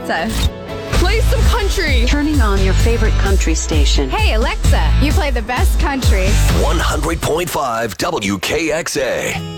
Alexa, play some country. Turning on your favorite country station. Hey, Alexa, you play the best country. 100.5 WKXA.